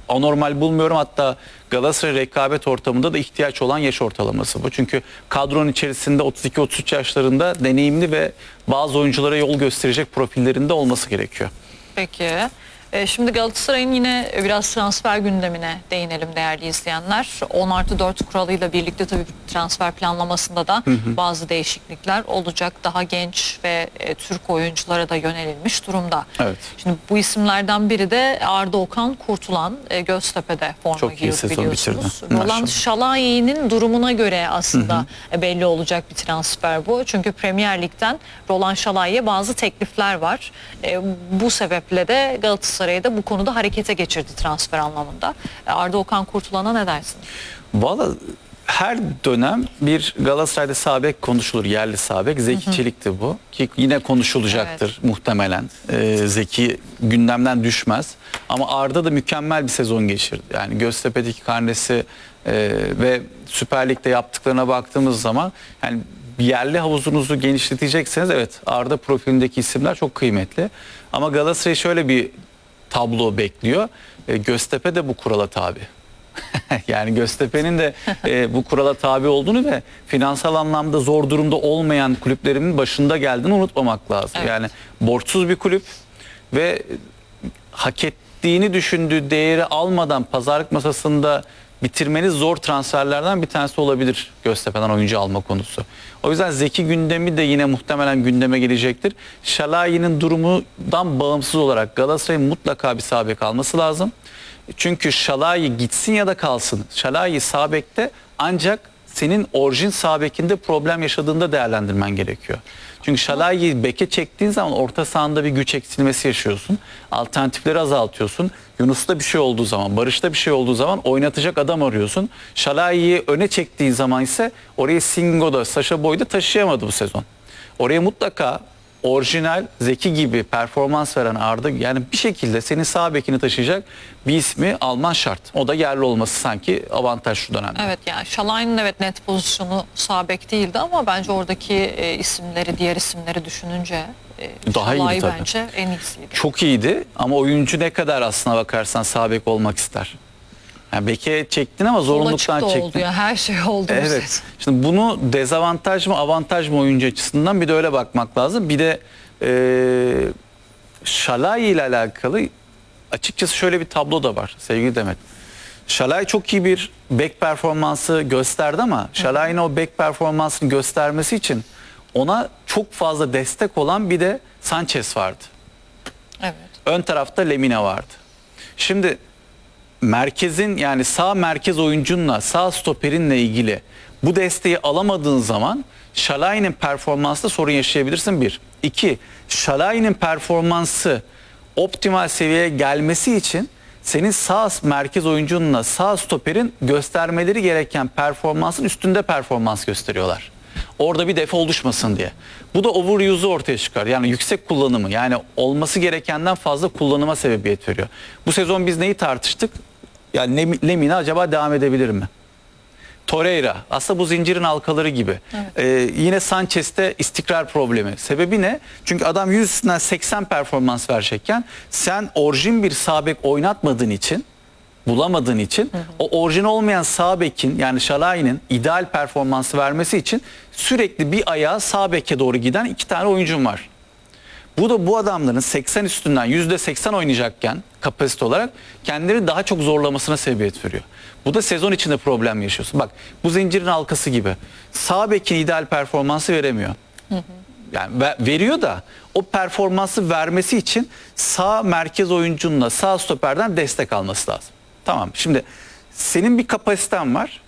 anormal bulmuyorum. Hatta Galatasaray rekabet ortamında da ihtiyaç olan yaş ortalaması bu. Çünkü kadronun içerisinde 32-33 yaşlarında deneyimli ve bazı oyunculara yol gösterecek profillerinde olması gerekiyor. Peki. Şimdi Galatasaray'ın yine biraz transfer gündemine değinelim değerli izleyenler. 10+4 kuralıyla birlikte tabii transfer planlamasında da bazı değişiklikler olacak. Daha genç ve Türk oyunculara da yönelilmiş durumda. Evet. Şimdi bu isimlerden biri de Arda Okan Kurtulan, Göztepe'de forma giyiyor biliyorsunuz. Roland Şalayi'nin durumuna göre aslında belli olacak bir transfer bu. Çünkü Premier Lig'den Roland Şalayi'ye bazı teklifler var. Bu sebeple de Galatasaray'da bu konuda harekete geçirdi transfer anlamında. Arda Okan Kurtulan'a ne dersin? Valla her dönem bir Galatasaray'da sağ bek konuşulur. Yerli sağ bek. Zeki Çelik'ti bu. Ki yine konuşulacaktır muhtemelen. Zeki gündemden düşmez. Ama Arda da mükemmel bir sezon geçirdi. Yani Göztepe'deki karnesi ve Süper Lig'de yaptıklarına baktığımız zaman yani yerli havuzunuzu genişletecekseniz evet Arda profilindeki isimler çok kıymetli. Ama Galatasaray şöyle bir tablo bekliyor. Göztepe de bu kurala tabi. Yani Göztepe'nin de bu kurala tabi olduğunu ve finansal anlamda zor durumda olmayan kulüplerimin başında geldiğini unutmamak lazım. Evet. Yani borçsuz bir kulüp ve hak ettiğini düşündüğü değeri almadan pazarlık masasında bitirmeniz zor transferlerden bir tanesi olabilir Göztepe'den oyuncu alma konusu. O yüzden Zeki gündemi de yine muhtemelen gündeme gelecektir. Şalayi'nin durumundan bağımsız olarak Galatasaray'ın mutlaka bir sağ bek alması lazım. Çünkü Şalayi gitsin ya da kalsın. Şalayi sağ bekte ancak senin orijin sağ bekinde problem yaşadığında değerlendirmen gerekiyor. Çünkü Şalayi'yi beke çektiğin zaman orta sahanda bir güç eksilmesi yaşıyorsun. Alternatifleri azaltıyorsun. Yunus'ta bir şey olduğu zaman, Barış'ta bir şey olduğu zaman oynatacak adam arıyorsun. Şalayi'yi öne çektiğin zaman ise orayı Singo'da, Sacha Boey'da taşıyamadı bu sezon. Oraya mutlaka orijinal Zeki gibi performans veren Arda, yani bir şekilde senin sağ bekini taşıyacak bir ismi alman şart. O da yerli olması sanki avantaj şu dönemde. Evet, yani Şalay'ın evet net pozisyonu sağ bek değildi ama bence oradaki isimleri, diğer isimleri düşününce daha iyiydi tabii. Bence en iyisiydi. Çok iyiydi ama oyuncu ne kadar aslına bakarsan sağ bek olmak ister. Yani beke çektin ama zorunluluktan çektin. Oldu ya, her şey oldu. Evet. Şimdi bunu dezavantaj mı avantaj mı oyuncu açısından bir de öyle bakmak lazım. Bir de Şalay ile alakalı açıkçası şöyle bir tablo da var sevgili Demet. Şalay çok iyi bir bek performansı gösterdi ama Şalay'ın o bek performansını göstermesi için ona çok fazla destek olan bir de Sanchez vardı. Evet. Ön tarafta Lemina vardı. Şimdi merkezin, yani sağ merkez oyuncunla sağ stoperinle ilgili bu desteği alamadığın zaman Şalay'ın performansında sorun yaşayabilirsin bir. İki, Şalay'ın performansı optimal seviyeye gelmesi için senin sağ merkez oyuncunla sağ stoperin göstermeleri gereken performansın üstünde performans gösteriyorlar. Orada bir defa oluşmasın diye. Bu da overuse'u ortaya çıkar. Yani yüksek kullanımı, yani olması gerekenden fazla kullanıma sebebiyet veriyor. Bu sezon biz neyi tartıştık? Yani Lemina acaba devam edebilir mi? Torreira aslında bu zincirin halkaları gibi. Evet. Yine Sanchez'te istikrar problemi. Sebebi ne? Çünkü adam 100 üstünden 80 performans verecekken sen orijin bir sağ bek oynatmadığın için, bulamadığın için o orijin olmayan sağ bekin, yani Şalay'ın ideal performansı vermesi için sürekli bir ayağı sağ beke doğru giden iki tane oyuncum var. Bu da bu adamların 80 üstünden %80 oynayacakken kapasite olarak kendileri daha çok zorlamasına sebebiyet veriyor. Bu da sezon içinde problem yaşıyorsun. Bak bu zincirin halkası gibi. Sağ bekin ideal performansı veremiyor. Yani veriyor da o performansı vermesi için sağ merkez oyuncunla sağ stoperden destek alması lazım. Tamam, şimdi senin bir kapasiten var.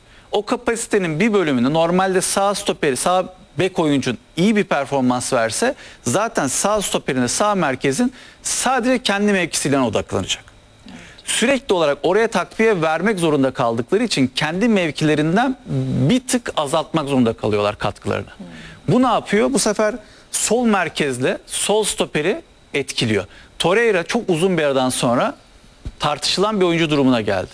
O kapasitenin bir bölümünü normalde sağ stoperi, sağ bek oyuncun iyi bir performans verse zaten sağ stoperine, sağ merkezin sadece kendi mevkisiyle odaklanacak. Evet. Sürekli olarak oraya takviye vermek zorunda kaldıkları için kendi mevkilerinden bir tık azaltmak zorunda kalıyorlar katkılarını. Bu ne yapıyor? Bu sefer sol merkezle sol stoperi etkiliyor. Torreira çok uzun bir aradan sonra tartışılan bir oyuncu durumuna geldi.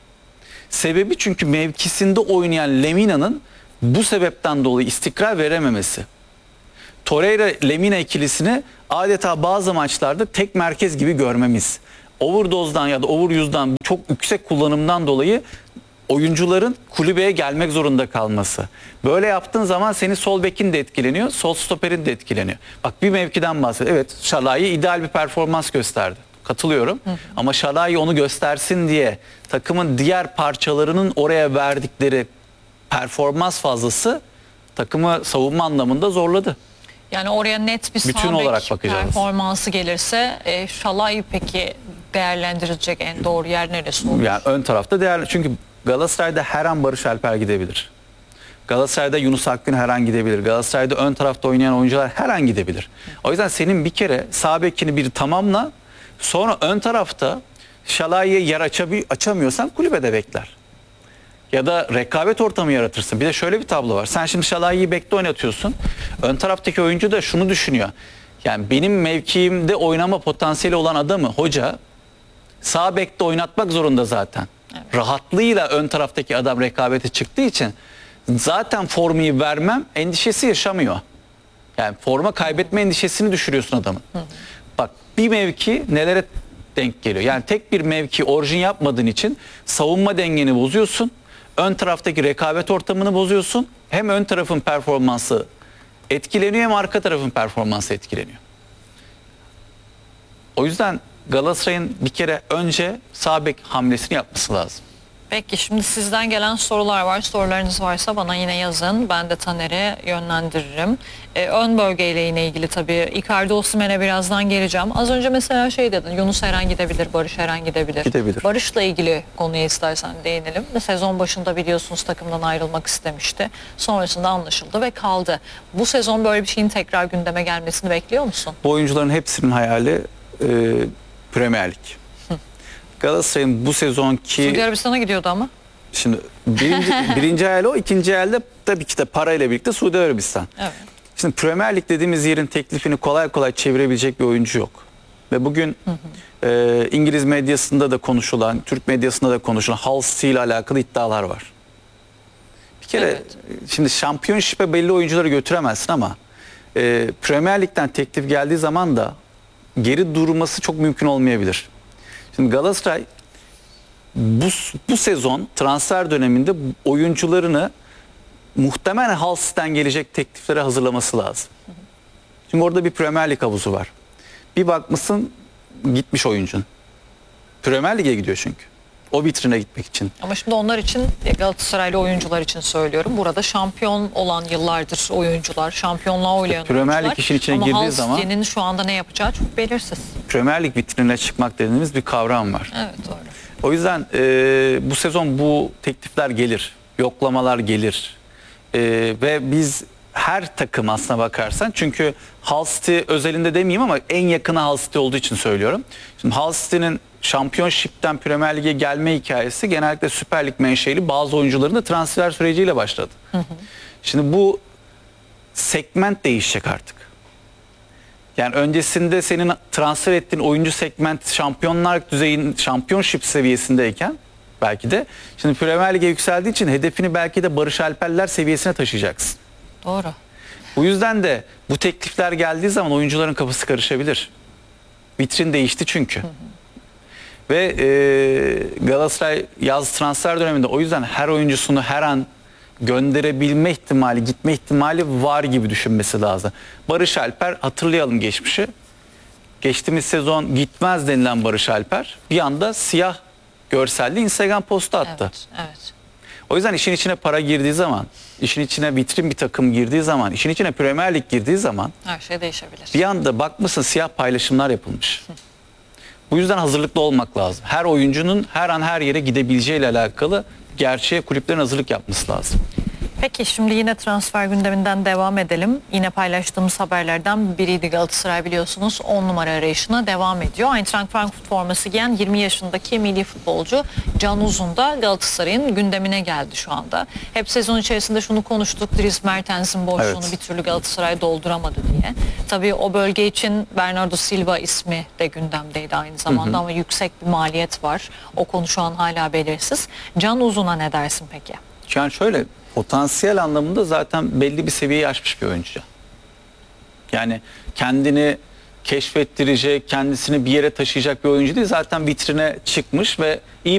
Sebebi çünkü mevkisinde oynayan Lemina'nın bu sebepten dolayı istikrar verememesi. Torreira-Lemina ikilisini adeta bazı maçlarda tek merkez gibi görmemiz. overdose'dan ya da overuse'dan çok yüksek kullanımdan dolayı oyuncuların kulübeye gelmek zorunda kalması. Böyle yaptığın zaman senin sol bekin de etkileniyor, sol stoperin de etkileniyor. Bak bir mevkiden bahsediyor. Evet, Şalai ideal bir performans gösterdi. Katılıyorum. Ama Şalai onu göstersin diye takımın diğer parçalarının oraya verdikleri performans fazlası takımı savunma anlamında zorladı. Yani oraya net bir Bütün olarak bakacağız. performansı gelirse Şalai peki değerlendirilecek en doğru yer neresi olur? Yani ön tarafta değerli. Çünkü Galatasaray'da her an Barış Alper gidebilir. Galatasaray'da Yunus Akgün her an gidebilir. Galatasaray'da ön tarafta oynayan oyuncular her an gidebilir. O yüzden senin bir kere sağ bekini bir tamamla, sonra ön tarafta Şalai'ye yer açamıyorsan kulübede bekler. Ya da rekabet ortamı yaratırsın. Bir de şöyle bir tablo var. Sen şimdi Şalai'yi bekte oynatıyorsun. Ön taraftaki oyuncu da şunu düşünüyor. Yani benim mevkiimde oynama potansiyeli olan adamı hoca sağ bekte oynatmak zorunda zaten. Evet. Rahatlığıyla ön taraftaki adam rekabete çıktığı için zaten formayı vermem endişesi yaşamıyor. Yani forma kaybetme endişesini düşürüyorsun adamın. Bak bir mevki nelere denk geliyor. Yani tek bir mevki orijin yapmadığın için savunma dengeni bozuyorsun. Ön taraftaki rekabet ortamını bozuyorsun. Hem ön tarafın performansı etkileniyor hem arka tarafın performansı etkileniyor. O yüzden Galatasaray'ın bir kere önce sağ bek hamlesini yapması lazım. Peki şimdi sizden gelen sorular var. Sorularınız varsa bana yine yazın. Ben de Taner'e yönlendiririm. Ön bölgeyle yine ilgili tabii Icardi, Osimhen'e birazdan geleceğim. Az önce mesela şey dedin. Yunus her an gidebilir, Barış her an gidebilir. Gidebilir. Barış'la ilgili konuya istersen değinelim. Sezon başında biliyorsunuz takımdan ayrılmak istemişti. Sonrasında anlaşıldı ve kaldı. Bu sezon böyle bir şeyin tekrar gündeme gelmesini bekliyor musun? Bu oyuncuların hepsinin hayali Premier Lig. Galatasaray'ın bu sezonki... Suudi Arabistan'a gidiyordu ama. Şimdi birinci hayali o, ikinci hayali tabii ki de parayla birlikte Suudi Arabistan. Evet. Şimdi Premier Lig dediğimiz yerin teklifini kolay kolay çevirebilecek bir oyuncu yok. Ve bugün İngiliz medyasında da konuşulan, Türk medyasında da konuşulan Hull City ile alakalı iddialar var. Bir kere şimdi şampiyonşipe belli oyuncuları götüremezsin ama Premier Lig'den teklif geldiği zaman da geri durması çok mümkün olmayabilir. Şimdi Galatasaray bu sezon transfer döneminde oyuncularını muhtemelen Hull City'den gelecek tekliflere hazırlaması lazım. Çünkü orada bir Premier Lig havuzu var. Bir bakmışsın gitmiş oyuncun. Premier Lig'e gidiyor çünkü. O vitrine gitmek için. Ama şimdi onlar için, Galatasaraylı oyuncular için söylüyorum. Burada şampiyon olan yıllardır oyuncular, şampiyonluğa oynayan Premier oyuncular. Lig işin içine ama girdiği zaman... Ama Hull City'nin şu anda ne yapacağı çok belirsiz. Premier Lig vitrinine çıkmak dediğimiz bir kavram var. Evet, doğru. O yüzden bu sezon bu teklifler gelir. Yoklamalar gelir. Ve biz her takım aslına bakarsan, çünkü Hull City özelinde demeyeyim ama en yakını Hull City olduğu için söylüyorum. Şimdi Hull City'nin Şampiyonşip'ten Premier Lig'e gelme hikayesi genellikle Süper Lig menşeli bazı oyuncuların da transfer süreciyle başladı. Şimdi bu segment değişecek artık. Yani öncesinde senin transfer ettiğin oyuncu segment şampiyonlar düzeyin, şampiyonşip seviyesindeyken belki de şimdi Premier Lig'e yükseldiği için hedefini belki de Barış Alperler seviyesine taşıyacaksın. Doğru. Bu yüzden de bu teklifler geldiği zaman oyuncuların kafası karışabilir. Vitrin değişti çünkü. Ve Galatasaray yaz transfer döneminde o yüzden her oyuncusunu her an gönderebilme ihtimali, gitme ihtimali var gibi düşünmesi lazım. Barış Alper, hatırlayalım geçmişi. Geçtiğimiz sezon gitmez denilen Barış Alper bir anda siyah görselli Instagram postu attı. Evet. O yüzden işin içine para girdiği zaman, işin içine vitrin bir takım girdiği zaman, işin içine Premier Lig girdiği zaman her şey değişebilir. Bir anda bakmışsın siyah paylaşımlar yapılmış. Bu yüzden hazırlıklı olmak lazım. Her oyuncunun her an her yere gidebileceğiyle alakalı gerçeğe kulüplerin hazırlık yapması lazım. Peki şimdi yine transfer gündeminden devam edelim. Yine paylaştığımız haberlerden biriydi, Galatasaray biliyorsunuz 10 numara arayışına devam ediyor. Eintracht Frankfurt forması giyen 20 yaşındaki milli futbolcu Can Uzun da Galatasaray'ın gündemine geldi şu anda. Hep sezon içerisinde şunu konuştuk, Dries Mertens'in boşluğunu bir türlü Galatasaray dolduramadı diye. Tabii o bölge için Bernardo Silva ismi de gündemdeydi aynı zamanda ama yüksek bir maliyet var. O konu şu an hala belirsiz. Can Uzun'a ne dersin peki? Yani şöyle, potansiyel anlamında zaten belli bir seviyeyi aşmış bir oyuncu. Yani kendini keşfettirecek, kendisini bir yere taşıyacak bir oyuncu değil. Zaten vitrine çıkmış ve iyi